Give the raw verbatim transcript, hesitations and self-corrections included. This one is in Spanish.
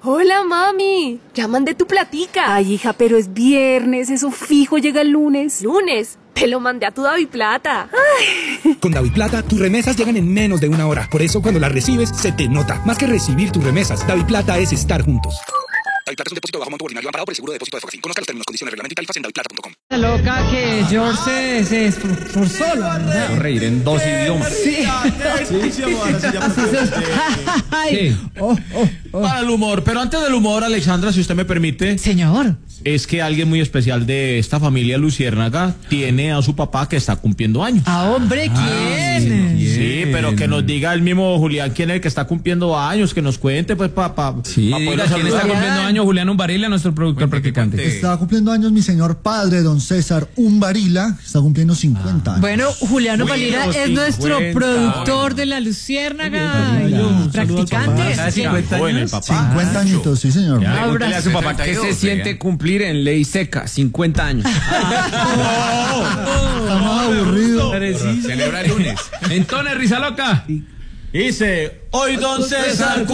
Hola, mami. Ya mandé tu platica. Ay, hija, pero es viernes, eso fijo llega el lunes. ¿Lunes? Te lo mandé a tu DaviPlata. Ay. Con DaviPlata, tus remesas llegan en menos de una hora. Por eso, cuando las recibes, se te nota. Más que recibir tus remesas, DaviPlata es estar juntos. DaviPlata es un depósito de bajo monto ordinario amparado por el seguro de depósito de Fogafín. Conozca los términos, condiciones, reglamento y tarifas en daviplata punto com. La loca que George se, se esforzó, la verdad. Yo reír en dos idiomas. Sí. Sí. Oh, oh, oh. Para el humor. Pero antes del humor, Alexandra, si usted me permite. Señor. Es que alguien muy especial de esta familia Luciérnaga tiene a su papá que está cumpliendo años. Ah, hombre, ¿quién? Sí, sí, pero que nos diga el mismo Julián quién es el que está cumpliendo años, que nos cuente, pues, papá. Pa, sí, pa diga quién está cumpliendo años. Julián Umbarila, nuestro productor practicante. Está cumpliendo años mi señor padre, don César Umbarila, está cumpliendo cincuenta años. Bueno, Julián Umbarila es nuestro productor de la Luciérnaga, y practicante. cincuenta años. cincuenta añitos, sí, señor. Ya, pregúntele a su papá qué se siente cumplir en ley seca, cincuenta años. Estamos aburridos. Celebra el lunes. Entonces, risa loca. Dice, hoy don César